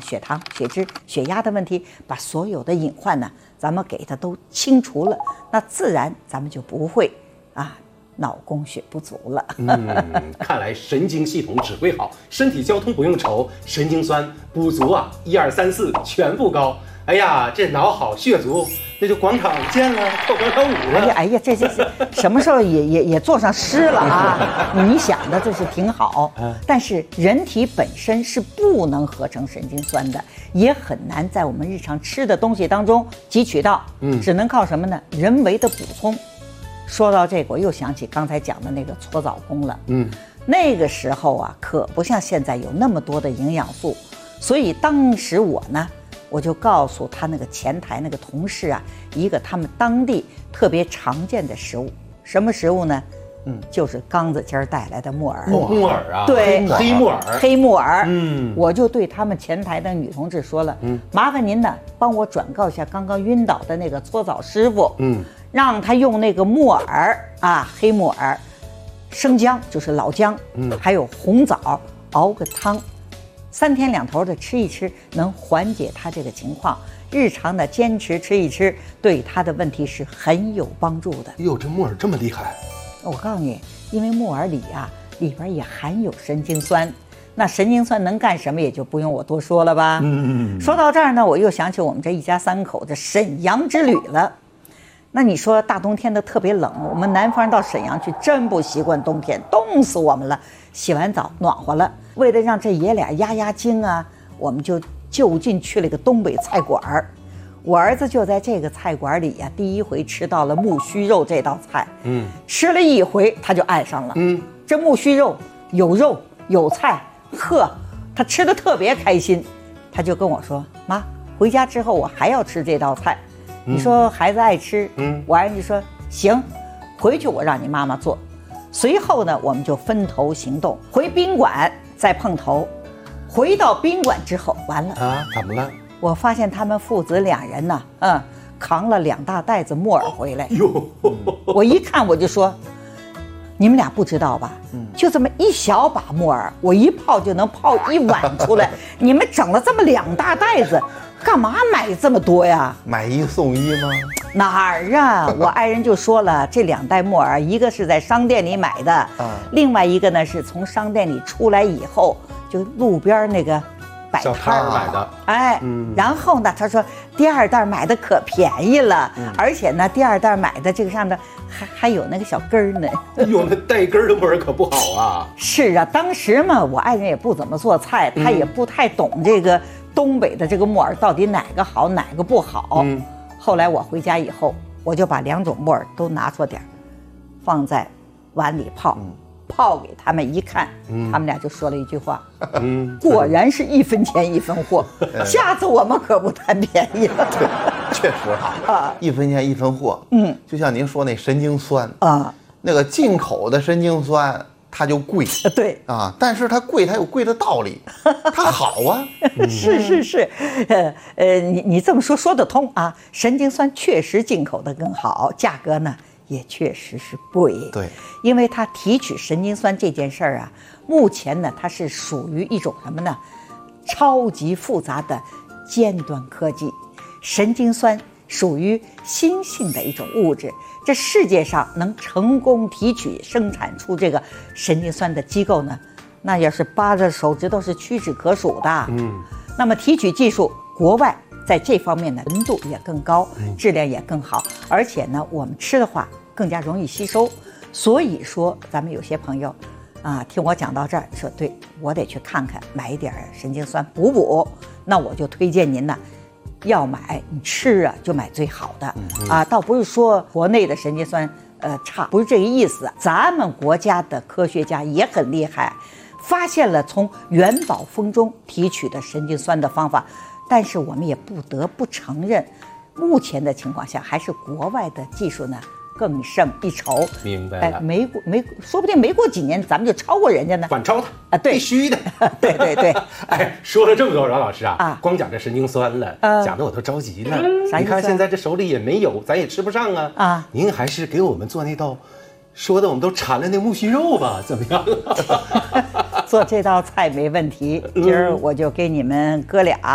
血糖、血脂、血压的问题，把所有的隐患呢，咱们给它都清除了，那自然咱们就不会脑供血不足了。 看来神经系统指挥好，身体交通不用愁，神经酸补足啊，1、2、3、4全部高。哎呀，这脑好血足，那就广场见了，跳广场舞了。 哎呀，这什么时候也做上诗了啊？你想的这是挺好，但是人体本身是不能合成神经酸的，也很难在我们日常吃的东西当中汲取到，只能靠什么呢？人为的补充。说到这个，我又想起刚才讲的那个搓澡功了。那个时候啊，可不像现在有那么多的营养素，所以当时我就告诉他那个前台那个同事啊，一个他们当地特别常见的食物，什么食物呢？就是刚子今儿带来的木耳。 木耳啊， 对，黑木耳。我就对他们前台的女同志说了，麻烦您呢帮我转告一下刚刚晕倒的那个搓澡师傅，让他用那个木耳黑木耳、生姜就是老姜，还有红枣熬个汤，3天2头的吃一吃，能缓解他这个情况。日常的坚持吃一吃，对他的问题是很有帮助的。 哟，这木耳这么厉害！ 我告诉你，因为木耳里边也含有神经酸，那神经酸能干什么，也就不用我多说了吧。说到这儿呢，我又想起我们这一家3口的沈阳之旅了。那你说大冬天的特别冷，我们南方人到沈阳去真不习惯冬天，冻死我们了。洗完澡暖和了，为了让这爷俩压惊我们就近去了个东北菜馆。我儿子就在这个菜馆里第一回吃到了木须肉这道菜。吃了一回他就爱上了。这木须肉有肉有菜，他吃得特别开心。他就跟我说，妈，回家之后我还要吃这道菜。你说孩子爱吃，我儿子说行，回去我让你妈妈做。随后呢，我们就分头行动，回宾馆再碰头。回到宾馆之后，完了怎么了？ 我发现他们父子2人呢，扛了2大袋子木耳回来。我一看我就说，你们俩不知道吧？就这么一小把木耳，我一泡就能泡1碗出来。你们整了这么2大袋子，干嘛买这么多呀？ 买1送1吗？ 哪儿啊？我爱人就说了，这2袋木耳，一个是在商店里买的，另外一个呢是从商店里出来以后，就路边那个摆摊买的。 然后呢，他说第2袋买的可便宜了，而且呢，第2袋买的这个上头还有那个小根儿呢。 哟，那带根儿的木耳可不好啊。 是啊，当时嘛，我爱人也不怎么做菜，他也不太懂这个东北的这个木耳到底哪个好哪个不好。后来我回家以后，我就把2种木耳都拿出点，放在碗里泡给他们一看，他们俩就说了一句话，果然是1分钱1分货，下次我们可不贪便宜了。 对，确实1分钱1分货。就像您说那神经酸那个进口的神经酸它就贵， 对但是它贵，它有贵的道理，它好啊。 是，你这么说得通啊。神经酸确实进口的更好，价格呢也确实是贵。 对， 因为它提取神经酸这件事儿目前呢它是属于一种什么呢？超级复杂的尖端科技。神经酸属于新兴的一种物质，这世界上能成功提取生产出这个神经酸的机构呢，那要是扒着手指头是屈指可数的。那么提取技术国外在这方面呢纯度也更高，质量也更好，而且呢我们吃的话更加容易吸收。所以说咱们有些朋友听我讲到这儿，说对，我得去看看，买一点神经酸补补。那我就推荐您呢，要买你吃就买最好的倒不是说国内的神经酸差，不是这个意思。咱们国家的科学家也很厉害，发现了从元宝蜂中提取的神经酸的方法，但是我们也不得不承认，目前的情况下还是国外的技术呢更胜一筹。 明白了。 说不定没过几年咱们就超过人家呢。 反超他对， 必须的。 对。 说了这么多，饶老师光讲这神经酸了，讲的我都着急了。你看现在这手里也没有，咱也吃不上您还是给我们做那道说的我们都馋了那木须肉吧，怎么样？ 做这道菜没问题，今儿我就给你们哥俩